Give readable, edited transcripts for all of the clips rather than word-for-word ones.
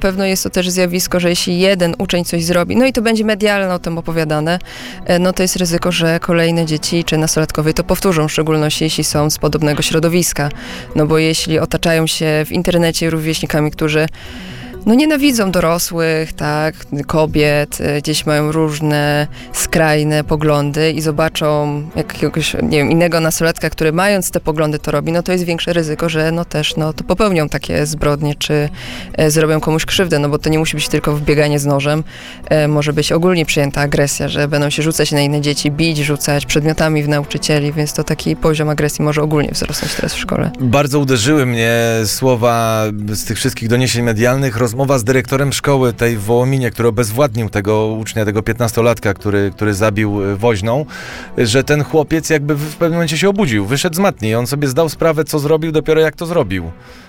pewno jest to też zjawisko, że jeśli jeden uczeń coś zrobi, no i to będzie medialnie o tym opowiadane, no to jest ryzyko, że kolejne dzieci czy nastolatkowie to powtórzą, w szczególności jeśli są z podobnego środowiska. No bo jeśli otaczają się w internecie rówieśnikami, którzy nienawidzą dorosłych, tak, kobiet, gdzieś mają różne skrajne poglądy i zobaczą jakiegoś, nie wiem, innego nastolatka, który mając te poglądy to robi, no to jest większe ryzyko, że to popełnią takie zbrodnie, czy zrobią komuś krzywdę, no bo to nie musi być tylko wbieganie z nożem, może być ogólnie przyjęta agresja, że będą się rzucać na inne dzieci, bić, rzucać przedmiotami w nauczycieli, więc to taki poziom agresji może ogólnie wzrosnąć teraz w szkole. Bardzo uderzyły mnie słowa z tych wszystkich doniesień medialnych, rozmowa z dyrektorem szkoły tej w Wołominie, który obezwładnił tego ucznia, tego 15-latka, który zabił woźną, że ten chłopiec jakby w pewnym momencie się obudził, wyszedł z matni i on sobie zdał sprawę, co zrobił, dopiero jak to zrobił.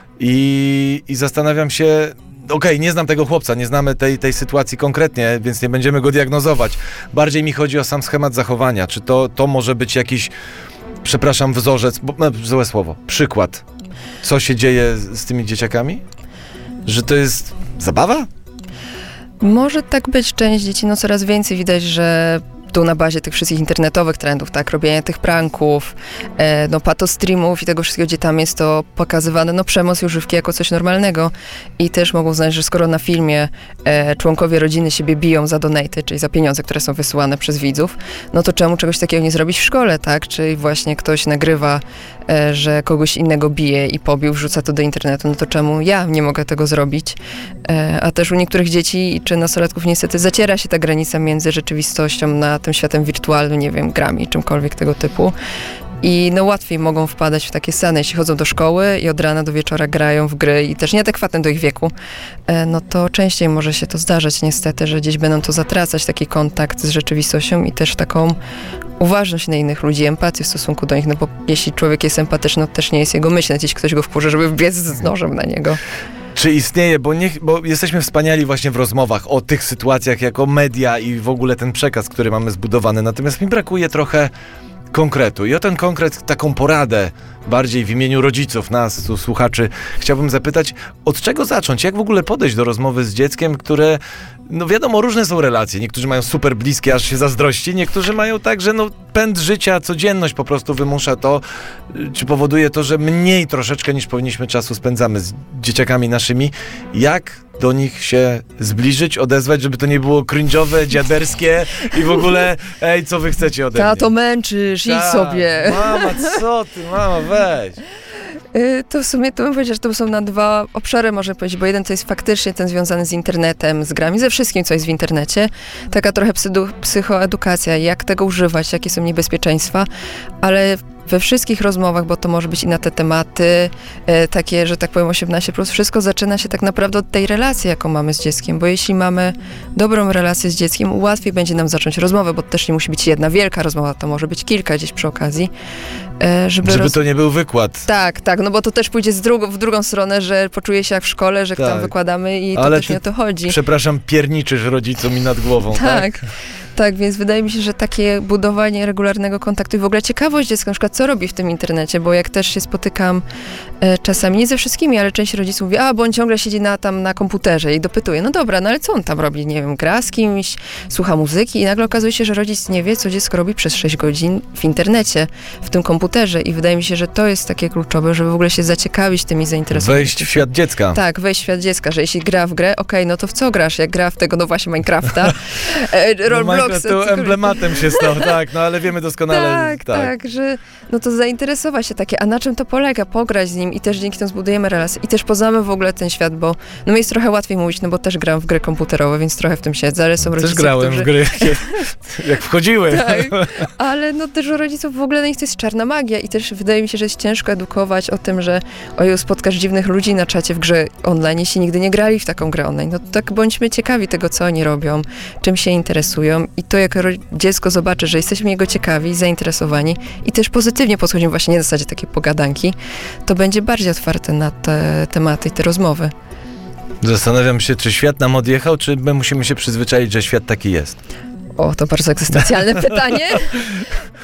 I zastanawiam się, nie znam tego chłopca, nie znamy tej sytuacji konkretnie, więc nie będziemy go diagnozować. Bardziej mi chodzi o sam schemat zachowania. Czy to może być jakiś, przepraszam, wzorzec, złe słowo, przykład, co się dzieje z tymi dzieciakami? Że to jest zabawa? Może tak być. Część dzieci, coraz więcej widać, że tu na bazie tych wszystkich internetowych trendów, tak, robienia tych pranków, patostreamów i tego wszystkiego, gdzie tam jest to pokazywane, przemoc i używki jako coś normalnego. I też mogą uznać, że skoro na filmie członkowie rodziny siebie biją za donaty, czyli za pieniądze, które są wysyłane przez widzów, no to czemu czegoś takiego nie zrobić w szkole, tak? Czyli właśnie ktoś nagrywa, że kogoś innego bije i pobił, wrzuca to do internetu, no to czemu ja nie mogę tego zrobić? A też u niektórych dzieci czy nastolatków niestety zaciera się ta granica między rzeczywistością na tym światem wirtualnym, nie wiem, grami, czymkolwiek tego typu. I łatwiej mogą wpadać w takie stany, jeśli chodzą do szkoły i od rana do wieczora grają w gry i też nieadekwatne do ich wieku, no to częściej może się to zdarzać niestety, że gdzieś będą to zatracać, taki kontakt z rzeczywistością i też taką uważność na innych ludzi, empatię w stosunku do nich, no bo jeśli człowiek jest empatyczny, to też nie jest jego myśl, jeśli ktoś go wkurzy, żeby wbiec z nożem na niego. Czy istnieje, bo jesteśmy wspaniali właśnie w rozmowach o tych sytuacjach jako media i w ogóle ten przekaz, który mamy zbudowany, natomiast mi brakuje trochę konkretu. I o ten konkret, taką poradę bardziej w imieniu rodziców, nas, tu słuchaczy, chciałbym zapytać, od czego zacząć? Jak w ogóle podejść do rozmowy z dzieckiem, które, wiadomo, różne są relacje. Niektórzy mają super bliskie, aż się zazdrości. Niektórzy mają tak, że pęd życia, codzienność po prostu wymusza to, czy powoduje to, że mniej troszeczkę niż powinniśmy czasu spędzamy z dzieciakami naszymi. Jak do nich się zbliżyć, odezwać, żeby to nie było cringe'owe, dziaderskie i w ogóle, co wy chcecie ode mnie? Tato, męczysz, idź sobie. Mama, co ty, mama, weź. To w sumie, to bym powiedziała, że to są na dwa obszary, można powiedzieć, bo jeden to jest faktycznie ten związany z internetem, z grami, ze wszystkim, co jest w internecie. Taka trochę psychoedukacja, jak tego używać, jakie są niebezpieczeństwa, ale we wszystkich rozmowach, bo to może być i na te tematy, takie, że tak powiem 18+, wszystko zaczyna się tak naprawdę od tej relacji, jaką mamy z dzieckiem, bo jeśli mamy dobrą relację z dzieckiem, łatwiej będzie nam zacząć rozmowę, bo to też nie musi być jedna wielka rozmowa, to może być kilka gdzieś przy okazji. Żeby to nie był wykład. Tak, no bo to też pójdzie w drugą stronę, że poczuje się jak w szkole, że tam wykładamy i to też nie o to chodzi. Przepraszam, pierniczysz rodzicom i nad głową, tak? Tak, więc wydaje mi się, że takie budowanie regularnego kontaktu i w ogóle ciekawość dziecka, na przykład co robi w tym internecie, bo jak też się spotykam czasami, nie ze wszystkimi, ale część rodziców mówi, bo on ciągle siedzi na komputerze i dopytuje, no dobra, ale co on tam robi? Nie wiem, gra z kimś, słucha muzyki i nagle okazuje się, że rodzic nie wie, co dziecko robi przez 6 godzin w internecie, w tym komputerze i wydaje mi się, że to jest takie kluczowe, żeby w ogóle się zaciekawić tymi zainteresowanymi. Wejść w świat dziecka. Tak, wejść w świat dziecka, że jeśli gra w grę, no to w co grasz? Jak gra w tego, właśnie Minecrafta, Robloxa. To emblematem się stał, tak, ale wiemy doskonale. Tak, że to zainteresować się takie, a na czym to polega? Pograć z nim i też dzięki temu zbudujemy relacje i też poznamy w ogóle ten świat, bo mi jest trochę łatwiej mówić, bo też gram w gry komputerowe, więc trochę w tym siedzę, ale są rodzice, też grałem w gry, jak wchodziły. Tak, ale też u rodziców w ogóle dla nich to jest czarna magia i też wydaje mi się, że jest ciężko edukować o tym, że spotkasz dziwnych ludzi na czacie w grze online, jeśli nigdy nie grali w taką grę online. No tak bądźmy ciekawi tego, co oni robią, czym się interesują i to jak dziecko zobaczy, że jesteśmy jego ciekawi, zainteresowani i też pozytywnie podchodzimy właśnie nie na zasadzie takiej pogadanki, to będzie bardziej otwarte na te tematy i te rozmowy. Zastanawiam się, czy świat nam odjechał, czy my musimy się przyzwyczaić, że świat taki jest? To bardzo egzystencjalne pytanie.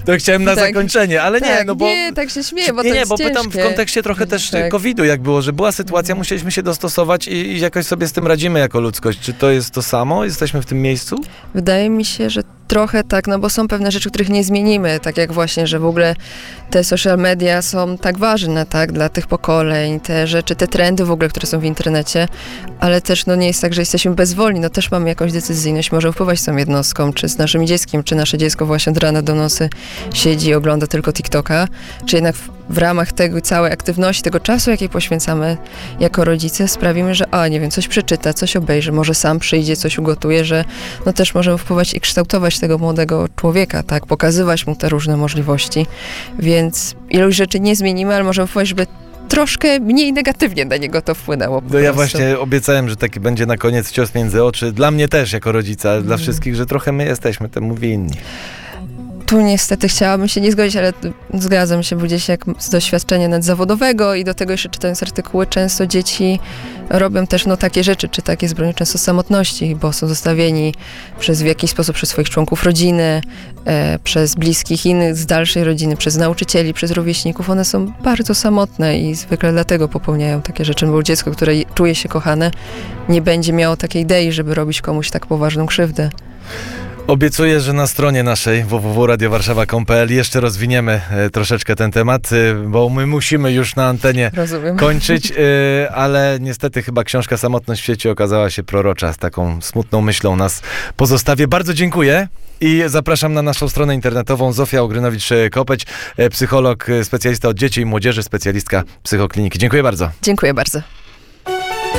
To chciałem na Tak. zakończenie, ale nie, Tak, no bo... nie, tak się śmieję, bo to Nie, jest bo pytam w ciężkie. kontekście trochę też Tak. COVID-u, jak było, że była sytuacja, musieliśmy się dostosować i jakoś sobie z tym radzimy jako ludzkość. Czy to jest to samo? Jesteśmy w tym miejscu? Wydaje mi się, że trochę tak, no bo są pewne rzeczy, których nie zmienimy, tak jak właśnie, że w ogóle te social media są tak ważne, tak, dla tych pokoleń, te rzeczy, te trendy w ogóle, które są w internecie, ale też no nie jest tak, że jesteśmy bezwolni, no też mamy jakąś decyzyjność, możemy wpływać z tą jednostką, czy z naszym dzieckiem, czy nasze dziecko właśnie od rana do nocy siedzi i ogląda tylko TikToka, czy jednak w ramach tego całej aktywności, tego czasu, jaki poświęcamy jako rodzice, sprawimy, że nie wiem, coś przeczyta, coś obejrzy, może sam przyjdzie, coś ugotuje, że no też możemy wpływać i kształtować tego młodego człowieka, tak, pokazywać mu te różne możliwości, więc ilość rzeczy nie zmienimy, ale możemy wpływać, żeby troszkę mniej negatywnie na niego to wpłynęło. No ja właśnie obiecałem, że taki będzie na koniec cios między oczy, dla mnie też jako rodzica, ale dla wszystkich, że trochę my jesteśmy temu winni. Tu niestety chciałabym się nie zgodzić, ale zgadzam się, bo gdzieś jak z doświadczenia nadzawodowego i do tego jeszcze czytając artykuły, często dzieci robią też takie rzeczy, czy takie z bronią często samotności, bo są zostawieni w jakiś sposób przez swoich członków rodziny, przez bliskich innych z dalszej rodziny, przez nauczycieli, przez rówieśników. One są bardzo samotne i zwykle dlatego popełniają takie rzeczy, bo dziecko, które czuje się kochane, nie będzie miało takiej idei, żeby robić komuś tak poważną krzywdę. Obiecuję, że na stronie naszej www.radiowarszawa.pl jeszcze rozwiniemy troszeczkę ten temat, bo my musimy już na antenie kończyć, ale niestety chyba książka Samotność w sieci okazała się prorocza, z taką smutną myślą nas pozostawię. Bardzo dziękuję i zapraszam na naszą stronę internetową. Zofia Ogrynowicz-Kopeć, psycholog, specjalista od dzieci i młodzieży, specjalistka psychokliniki. Dziękuję bardzo. Dziękuję bardzo.